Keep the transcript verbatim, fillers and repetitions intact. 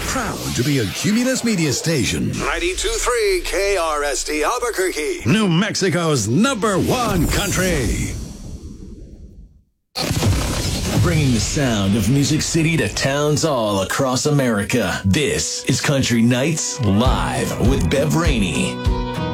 Proud to be a Cumulus Media Station. ninety-two point three K R S T Albuquerque. New Mexico's number one country. Bringing the sound of Music City to towns all across America. This is Country Nights Live with Bev Rainey.